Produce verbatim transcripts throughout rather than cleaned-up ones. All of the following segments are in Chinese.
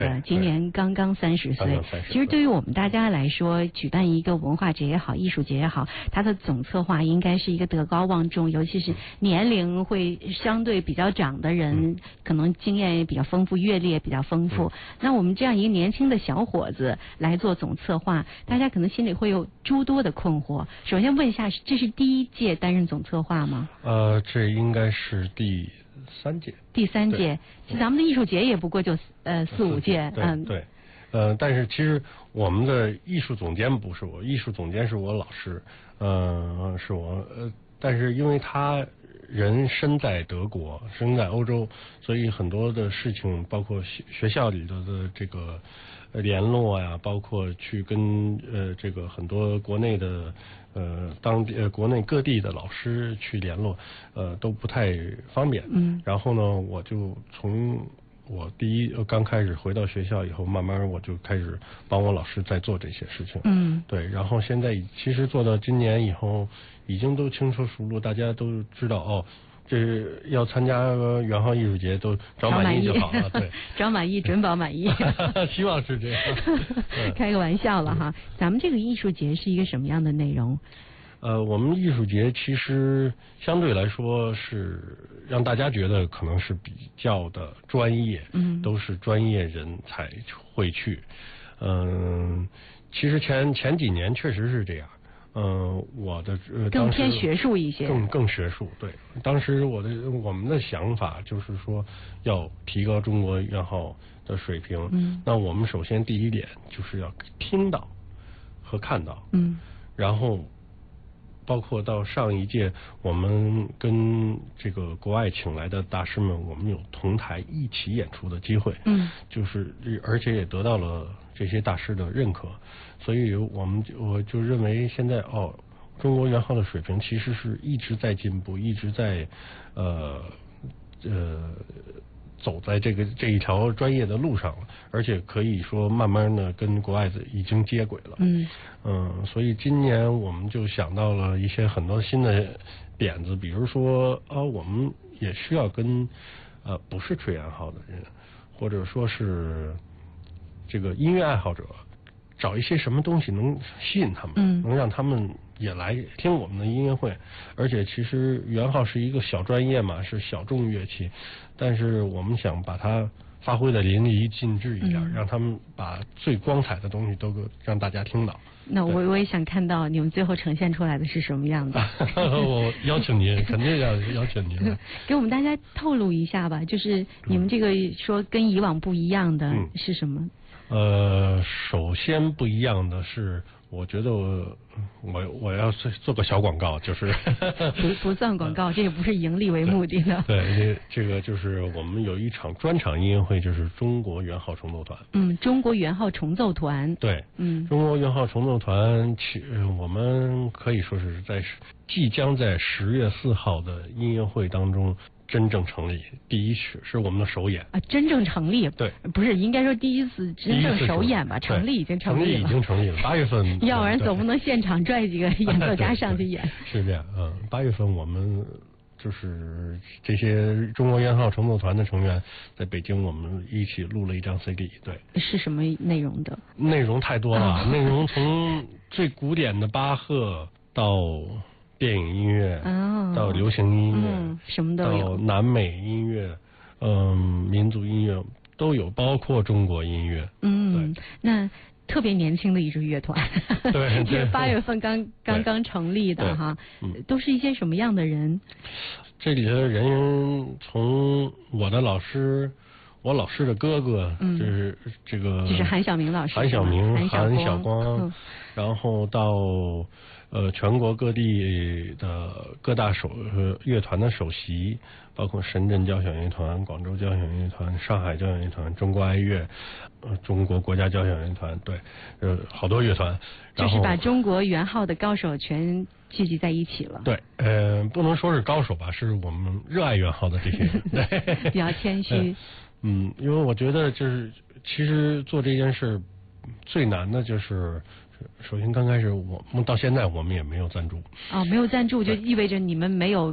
呃，今年刚刚三十岁。其实对于我们大家来说，举办一个文化节也好，艺术节也好，它的总策划应该是一个德高望重，尤其是年龄会相对比较长的人，嗯、可能经验也比较丰富，阅历也比较丰富。嗯、那我们这样一个年轻的小伙子来做总策划，大家可能心里会有诸多的困惑。首先问一下，这是第一届担任总策划吗？ 呃，这应该是第三届。 第三届，其实咱们的艺术节也不过就呃四五届， 嗯，对，呃，但是其实我们的艺术总监不是我，艺术总监是我老师，呃，是我，呃，但是因为他人身在德国，身在欧洲，所以很多的事情，包括学学校里头的这个联络呀，包括去跟呃这个很多国内的。呃，当地呃国内各地的老师去联络，呃都不太方便。嗯。然后呢，我就从我第一刚开始回到学校以后，慢慢我就开始帮我老师在做这些事情。嗯。对，然后现在其实做到今年以后，已经都轻车熟路，大家都知道哦。这要参加元昊艺术节都找满意就好了，对， 找满意准保满意， 希望是这样。 开个玩笑了哈，咱们这个艺术节是一个什么样的内容？ 呃，我们艺术节其实相对来说是让大家觉得可能是比较的专业，嗯，都是专业人才会去。嗯，其实前前几年确实是这样。嗯、呃，我的呃， 更偏学术一些， 更更学术。对，当时我的我们的想法就是说，要提高中国元昊的水平。嗯，那我们首先第一点就是要听到和看到。嗯，然后包括到上一届，我们跟这个国外请来的大师们，我们有同台一起演出的机会。嗯，就是而且也得到了这些大师的认可。所以我们就我就认为现在哦，中国元昊的水平其实是一直在进步，一直在呃呃走在这个这一条专业的路上了，而且可以说慢慢的跟国外的已经接轨了。嗯嗯、呃，所以今年我们就想到了一些很多新的点子，比如说啊、哦，我们也需要跟呃不是吹元昊的人，或者说是这个音乐爱好者。找一些什么东西能吸引他们，嗯，能让他们也来听我们的音乐会。而且其实元昊是一个小专业嘛，是小众乐器，但是我们想把它发挥的淋漓尽致一点，嗯，让他们把最光彩的东西都让大家听到。 那我我也想看到你们最后呈现出来的是什么样子。 我邀请您，肯定要邀请您。 给我们大家透露一下吧，就是你们这个说跟以往不一样的是什么？嗯呃，首先不一样的是，我觉得我我我要做个小广告，就是不不算广告，这也不是盈利为目的的。 对，这这个就是我们有一场专场音乐会，就是中国元昊重奏团。 嗯，中国元昊重奏团。 对，嗯，中国元昊重奏团，其我们可以说是在即将在十月四号的音乐会当中。真正成立，第一曲是我们的首演啊！真正成立， 对， 不是应该说第一次真正首演吧？成立已经成立了， 成立已经成立了。八月份， 要不然总不能现场拽几个演奏家上去演。 是这样，嗯，八月份我们就是这些中国元昊重奏团的成员在北京，我们一起录了一张 C D。对， 是什么内容的？ 内容太多了，啊、内容从最古典的巴赫到。电影音乐、哦、到流行音乐、 嗯，什么都有， 到南美音乐，嗯，民族音乐都有，包括中国音乐。 嗯，那特别年轻的一支乐团， 对， 是八月份刚刚刚成立的哈，嗯，都是一些什么样的人？ 这里的人从我的老师。我老师的哥哥，嗯，就是这个， 就是韩晓明老师， 韩晓明、 韩韩晓光，嗯，然后到呃全国各地的各大首呃乐团的首席，包括深圳交响乐团、广州交响乐团、上海交响乐团、中国爱乐，呃中国国家交响乐团，对，呃好多乐团， 就是把中国元昊的高手全聚集在一起了。 对，呃，不能说是高手吧，是我们热爱元昊的这些人，对， 比较谦虚。 嗯，因为我觉得就是其实做这件事最难的就是，首先刚开始我们到现在我们也没有赞助。 哦，没有赞助就意味着你们没有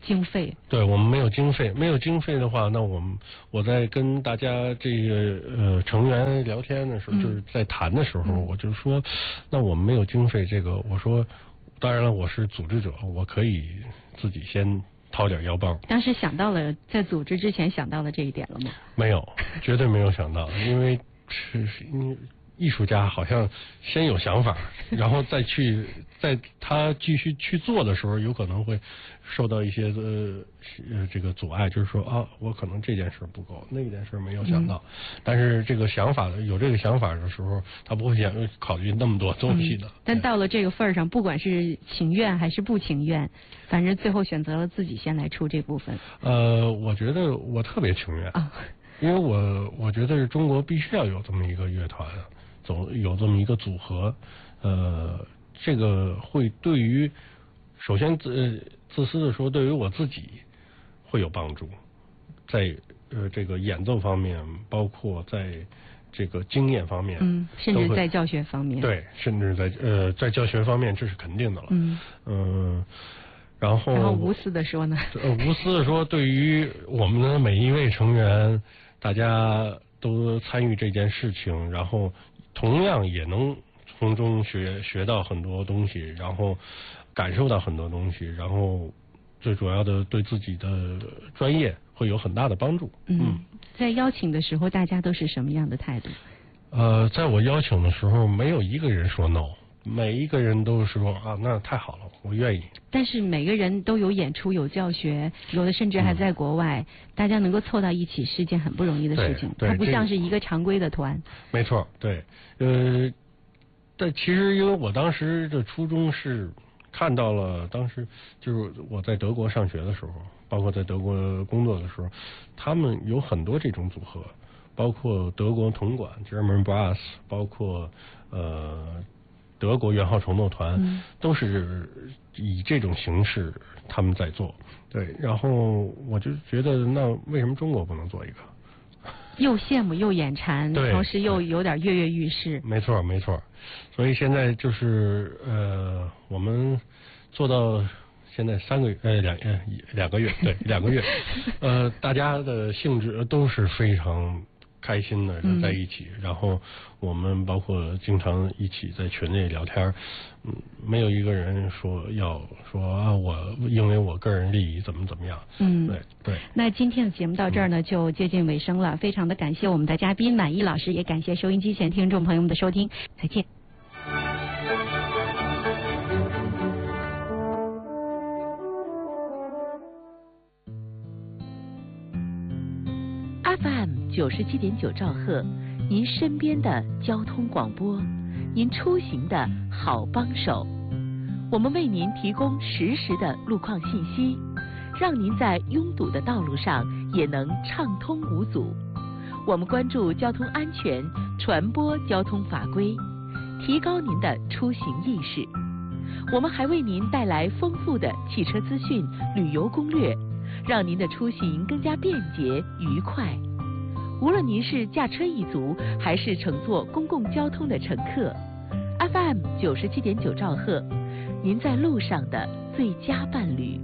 经费。 对，我们没有经费，没有经费的话，那我们我在跟大家这个呃成员聊天的时候，嗯、就是在谈的时候，嗯、我就说，那我们没有经费，这个我说，当然了，我是组织者，我可以自己先掏点腰包。 当时想到了，在组织之前想到了这一点了吗？ 没有，绝对没有想到，因为是是因为。艺术家好像先有想法，然后再去在他继续去做的时候，有可能会受到一些呃呃这个阻碍，就是说啊，我可能这件事不够，那件事没有想到。嗯、但是这个想法有这个想法的时候，他不会想考虑那么多东西的。嗯、 但到了这个份儿上，不管是情愿还是不情愿，反正最后选择了自己先来出这部分。 呃，我觉得我特别情愿啊，因为我我觉得中国必须要有这么一个乐团。总有这么一个组合，呃，这个会对于首先自自私的说，对于我自己会有帮助，在呃这个演奏方面，包括在这个经验方面， 嗯，甚至在教学方面， 对，甚至在呃在教学方面，这是肯定的了，嗯嗯、呃，然后然后无私的说呢， 呃，无私的说，对于我们的每一位成员，大家都参与这件事情，然后。同样也能从中学学到很多东西，然后感受到很多东西，然后最主要的对自己的专业会有很大的帮助。 嗯，嗯在邀请的时候，大家都是什么样的态度？ 呃，在我邀请的时候，没有一个人说 no， 每一个人都说啊，那太好了，我愿意。 但是每个人都有演出，有教学，有的甚至还在国外，嗯、大家能够凑到一起是件很不容易的事情。它不像是一个常规的团。 没错，对，呃，但其实因为我当时的初衷是看到了，当时就是我在德国上学的时候，包括在德国工作的时候，他们有很多这种组合，包括德国铜管 German Brass， 包括呃。德国圆号重奏团、嗯、都是以这种形式他们在做，对，然后我就觉得那为什么中国不能做一个？ 又羡慕又眼馋，同时又有点跃跃欲试。 没错没错，所以现在就是呃，我们做到现在三个月呃两呃两个月对两个月，呃，大家的性质都是非常。开心的在一起、嗯，然后我们包括经常一起在群里聊天，嗯，没有一个人说要说啊，我因为我个人利益怎么怎么样，嗯，对对。 那今天的节目到这儿呢，就接近尾声了，嗯、非常的感谢我们的嘉宾满意老师，也感谢收音机前听众朋友们的收听，再见。 F M 九十七点九兆赫，您身边的交通广播，您出行的好帮手。我们为您提供实时的路况信息，让您在拥堵的道路上也能畅通无阻。我们关注交通安全，传播交通法规，提高您的出行意识。我们还为您带来丰富的汽车资讯、旅游攻略，让您的出行更加便捷愉快。无论您是驾车一族，还是乘坐公共交通的乘客 ，F M 九十七点九兆赫，您在路上的最佳伴侣。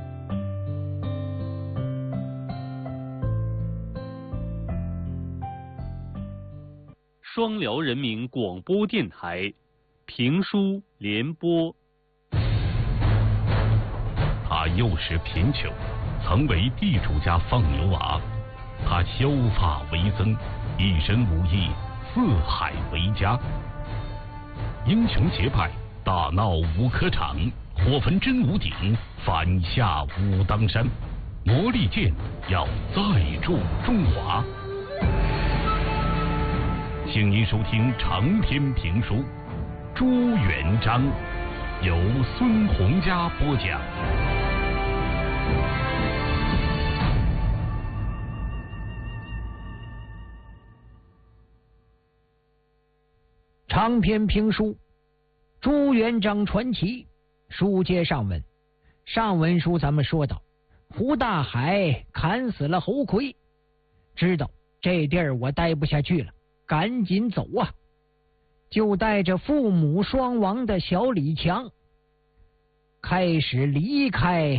双辽人民广播电台评书联播。 他幼时贫穷，曾为地主家放牛娃。他削发为僧，一身武艺，四海为家。英雄结拜，大闹五科场，火焚真武鼎，反下武当山。魔力剑要再铸中华。请您收听长篇评书《朱元璋》，由孙洪佳播讲。 长篇评书《朱元璋传奇》，书接上文。上文书咱们说到，胡大海砍死了侯魁，知道这地儿我待不下去了，赶紧走啊！就带着父母双亡的小李强，开始离开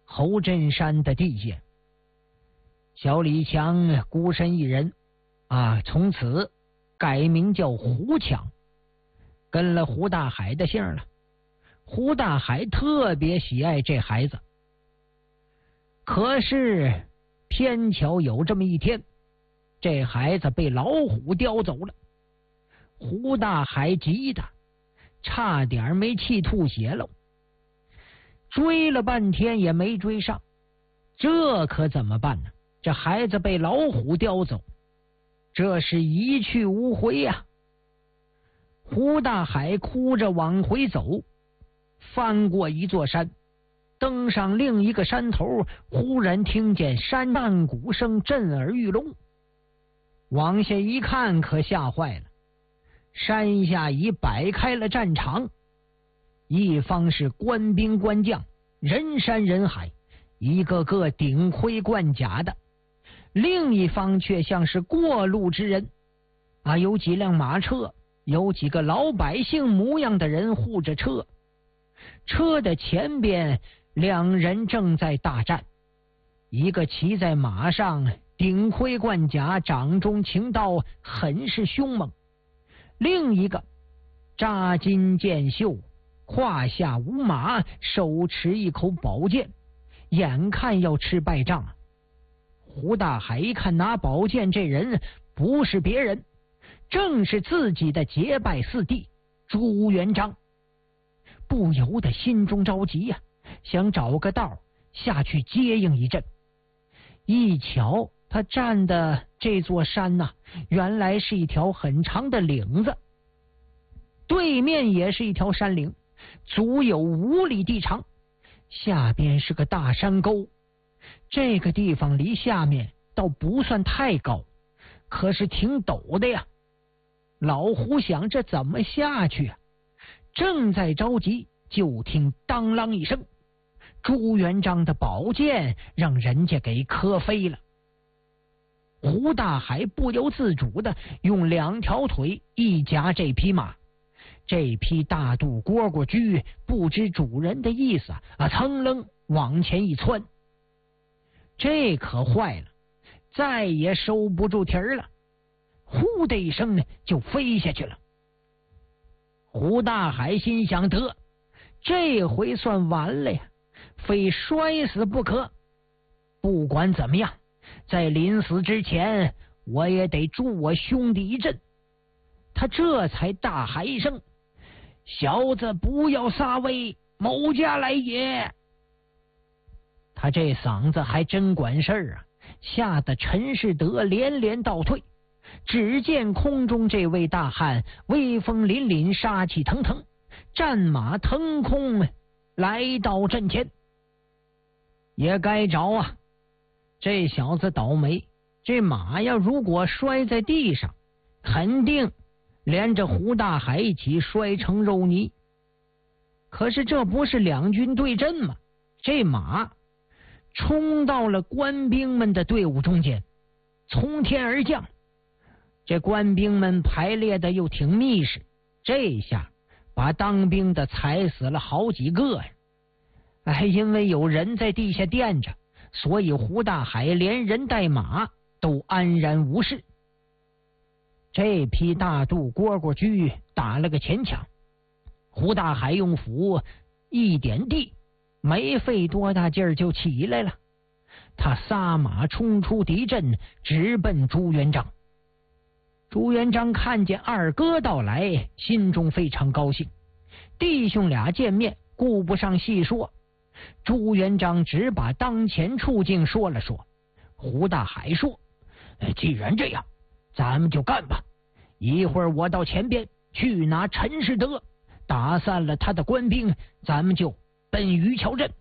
侯振山的地界。小李强孤身一人啊，从此改名叫胡强，跟了胡大海的姓了。胡大海特别喜爱这孩子，可是偏巧有这么一天，这孩子被老虎叼走了。胡大海急得差点没气吐血了，追了半天也没追上，这可怎么办呢？这孩子被老虎叼走，这是一去无回呀、啊！胡大海哭着往回走，翻过一座山，登上另一个山头，忽然听见山弹鼓声震耳欲聋。往下一看，可吓坏了，山下已摆开了战场，一方是官兵官将，人山人海，一个个顶盔贯甲的；另一方却像是过路之人啊，有几辆马车，有几个老百姓模样的人护着车，车的前边两人正在大战，一个骑在马上，顶盔贯甲，掌中擎刀，很是凶猛；另一个扎金箭袖，胯下无马，手持一口宝剑，眼看要吃败仗。胡大海一看拿宝剑这人不是别人，正是自己的结拜四弟朱元璋，不由得心中着急呀、啊，想找个道下去接应一阵。一瞧他站的这座山呐、啊，原来是一条很长的岭子，对面也是一条山岭，足有五里地长，下边是个大山沟。这个地方离下面倒不算太高，可是挺陡的呀。老胡想这怎么下去啊？正在着急，就听当啷一声，朱元璋的宝剑让人家给磕飞了。胡大海不由自主的用两条腿一夹这匹马，这匹大肚蝈蝈驹不知主人的意思啊，噌楞往前一窜，这可坏了，再也收不住蹄儿了，呼的一声呢就飞下去了。胡大海心想，得，这回算完了呀，非摔死不可。不管怎么样，在临死之前，我也得助我兄弟一阵。他这才大喊一声：“小子，不要撒威，某家来也！”他这嗓子还真管事儿啊，吓得陈士德连连倒退。只见空中这位大汉威风凛凛，杀气腾腾，战马腾空来到阵前。也该着啊，这小子倒霉，这马呀如果摔在地上，肯定连着胡大海一起摔成肉泥。可是这不是两军对阵吗？这马冲到了官兵们的队伍中间，从天而降。这官兵们排列的又挺密实，这下把当兵的踩死了好几个呀！哎，因为有人在地下垫着，所以胡大海连人带马都安然无事。这匹大肚蝈蝈驹打了个前抢，胡大海用斧一点地，没费多大劲儿就起来了。他撒马冲出敌阵，直奔朱元璋。朱元璋看见二哥到来，心中非常高兴。弟兄俩见面，顾不上细说，朱元璋只把当前处境说了说。胡大海说：“既然这样，咱们就干吧。一会儿我到前边去拿陈士德，打散了他的官兵，咱们就奔渔桥镇。”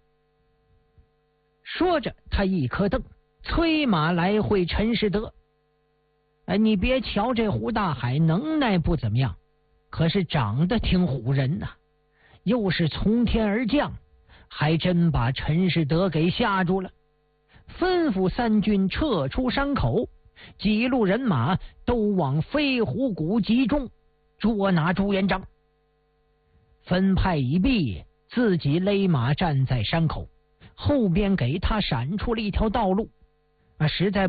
说着，他一颗蹬，催马来会陈士德。哎，你别瞧这胡大海能耐不怎么样，可是长得挺唬人呐、啊，又是从天而降，还真把陈士德给吓住了。吩咐三军撤出山口，几路人马都往飞虎谷集中，捉拿朱元璋。分派已毕，自己勒马站在山口， 后边给他闪出了一条道路啊，实在